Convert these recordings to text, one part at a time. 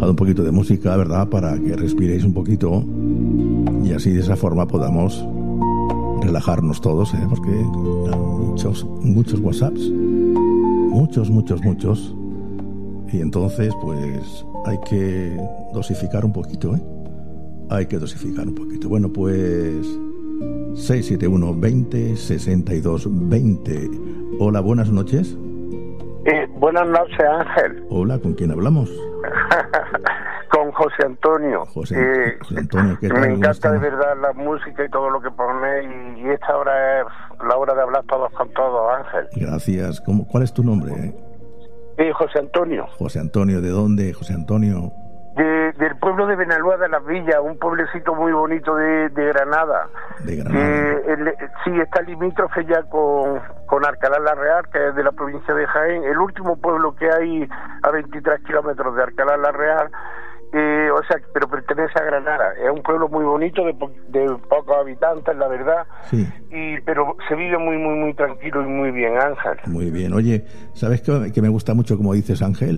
dejado un poquito de música, ¿verdad? Para que respiréis un poquito y así de esa forma podamos relajarnos todos, ¿eh? Porque muchos WhatsApps, muchos. Y entonces, pues, hay que dosificar un poquito, ¿eh? Hay que dosificar un poquito. Bueno, pues 671-20-62-20. Hola, buenas noches. Buenas noches, Ángel. Hola, ¿con quién hablamos? Con José Antonio. José Antonio, ¿qué tal? Me encanta de verdad la música y todo lo que pone, y esta hora es la hora de hablar todos con todos, Ángel. Gracias. ¿Cuál es tu nombre? José Antonio. José Antonio, ¿de dónde, José Antonio? Del pueblo de Benalúa de las Villas, un pueblecito muy bonito de Granada. De Granada. Sí, está limítrofe ya con Alcalá la Real, que es de la provincia de Jaén, el último pueblo que hay a 23 kilómetros de Alcalá la Real, pero pertenece a Granada. Es un pueblo muy bonito, de pocos habitantes, la verdad, sí. Pero se vive muy, muy, muy tranquilo y muy bien, Ángel. Muy bien. Oye, ¿sabes que me gusta mucho como dices, Ángel?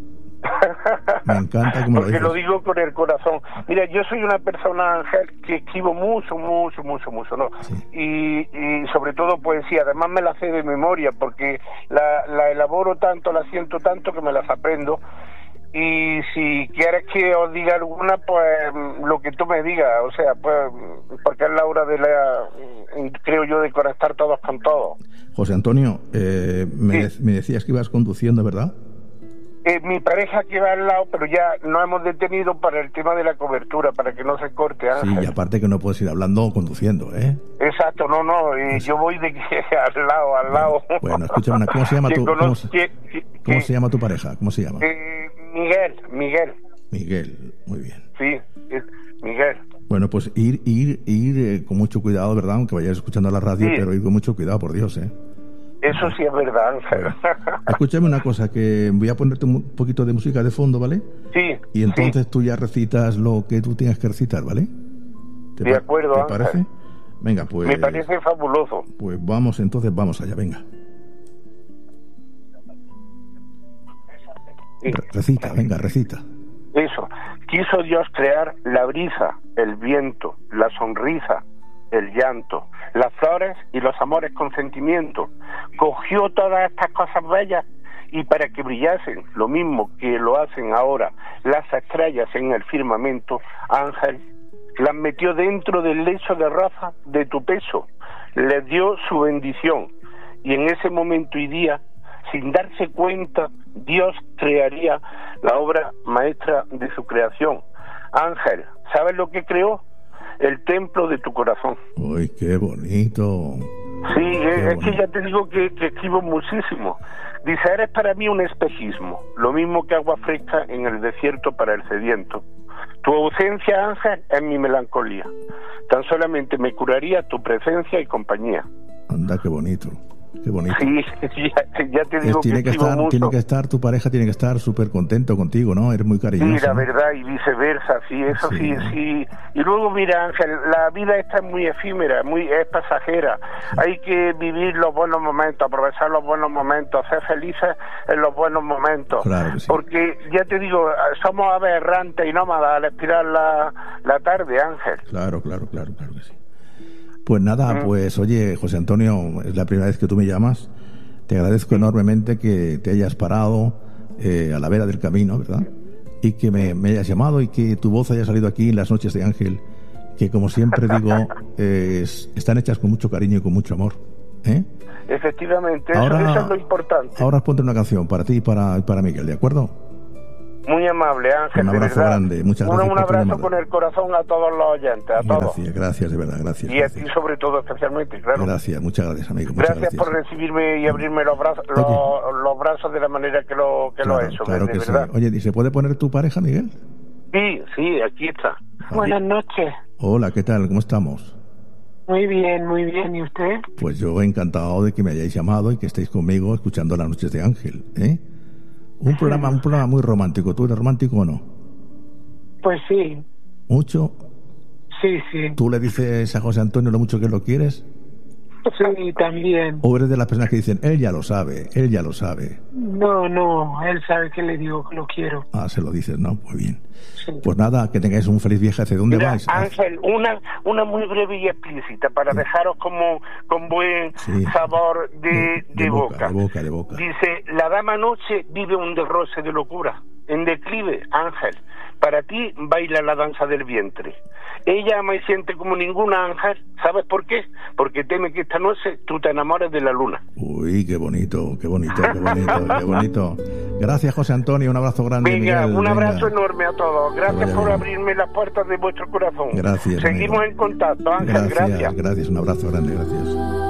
Me encanta como porque lo digo con el corazón. Mira, yo soy una persona, Ángel, que escribo mucho, ¿no? Sí. Y sobre todo poesía. Además me la sé de memoria, porque la elaboro tanto, la siento tanto que me las aprendo. Y si quieres que os diga alguna, pues lo que tú me digas, o sea, pues porque es la hora creo yo, de conectar todos con todos. José Antonio, me decías que ibas conduciendo, ¿verdad? Mi pareja que va al lado, pero ya nos hemos detenido para el tema de la cobertura, para que no se corte, Ángel. Sí, y aparte que no puedes ir hablando o conduciendo, ¿eh? Exacto, no, yo voy de al lado. Bueno, escúchame, ¿cómo se llama ¿cómo se llama tu pareja? ¿Cómo se llama? Miguel. Miguel, muy bien. Sí, Miguel. Bueno, pues ir con mucho cuidado, ¿verdad? Aunque vayas escuchando la radio, sí. Pero ir con mucho cuidado, por Dios, ¿eh? Eso sí es verdad, Ángel. Bueno, escúchame una cosa, que voy a ponerte un poquito de música de fondo, ¿vale? Sí. Y entonces tú ya recitas lo que tú tengas que recitar, ¿vale? De acuerdo, ¿te Ángel. parece? Venga, pues... Me parece fabuloso. Pues vamos allá, venga. Sí. Recita. Eso. Quiso Dios crear la brisa, el viento, la sonrisa, el llanto, las flores y los amores con sentimiento. Cogió todas estas cosas bellas y para que brillasen, lo mismo que lo hacen ahora las estrellas en el firmamento, Ángel, las metió dentro del lecho de raza de tu pecho, les dio su bendición, y en ese momento y día, sin darse cuenta, Dios crearía la obra maestra de su creación. Ángel, ¿sabes lo que creó? El templo de tu corazón. ¡Uy, qué bonito! Sí, es que ya te digo que escribo muchísimo. Dice, eres para mí un espejismo, lo mismo que agua fresca en el desierto para el sediento. Tu ausencia, Ángel, es mi melancolía. Tan solamente me curaría tu presencia y compañía. Anda, qué bonito. Qué bonito. Sí, ya te digo tiene que estar, tu pareja tiene que estar súper contento contigo, ¿no? Eres muy cariñoso. Sí, la verdad, y viceversa, sí, eso sí. Y luego, mira, Ángel, la vida esta es muy efímera, es pasajera. Sí. Hay que vivir los buenos momentos, aprovechar los buenos momentos, ser felices en los buenos momentos. Claro que sí. Porque, ya te digo, somos aves errantes y nómadas al expirar la tarde, Ángel. Claro que sí. Pues nada, pues oye, José Antonio, es la primera vez que tú me llamas. Te agradezco enormemente que te hayas parado a la vera del camino, ¿verdad? Y que me hayas llamado y que tu voz haya salido aquí en las noches de Ángel, que como siempre digo, están hechas con mucho cariño y con mucho amor. ¿Eh? Efectivamente, eso es lo importante. Ahora ponte una canción para ti y para Miguel, ¿de acuerdo? Muy amable, Ángel. Un abrazo grande, muchas gracias. Un abrazo con el corazón a todos los oyentes, a todos. Gracias, de verdad, gracias. Y a ti sobre todo, especialmente, claro. Gracias, muchas gracias, amigo. Gracias por recibirme y abrirme los brazos de la manera que lo he hecho, claro de que verdad. Sí. Oye, ¿y se puede poner tu pareja, Miguel? Sí, aquí está. Buenas noches. Hola, ¿qué tal? ¿Cómo estamos? Muy bien, ¿y usted? Pues yo encantado de que me hayáis llamado y que estéis conmigo escuchando Las Noches de Ángel, ¿eh? Un programa muy romántico. ¿Tú eres romántico o no? Pues sí. ¿Mucho? Sí. ¿Tú le dices a José Antonio lo mucho que lo quieres? Sí, también. ¿O eres de las personas que dicen, él ya lo sabe, él ya lo sabe? No, él sabe que le digo que lo quiero. Ah, se lo dices, ¿no? Muy bien. Sí. Pues nada, que tengáis un feliz viaje. ¿Hacia dónde Mira, vais? Ángel, una muy breve y explícita para dejaros como con buen sabor de boca. De boca. Dice, la dama noche vive un derroce de locura. En declive, Ángel, para ti baila la danza del vientre. Ella ama y siente como ninguna, Ángel. ¿Sabes por qué? Porque teme que esta noche tú te enamores de la luna. Uy, qué bonito. Qué bonito. Gracias, José Antonio. Un abrazo grande. Venga, Miguel, un abrazo enorme a todos. Gracias por abrirme las puertas de vuestro corazón. Gracias. Seguimos en contacto, Ángel. Gracias. Gracias. Un abrazo grande. Gracias.